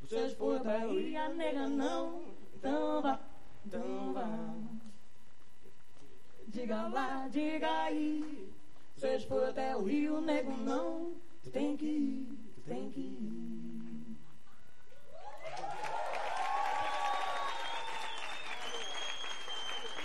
Se for até o Rio, a nega não. Então vá, então vá. Diga lá, diga aí. Se for até o Rio, nego não. Tu tem que ir, tu tem que ir.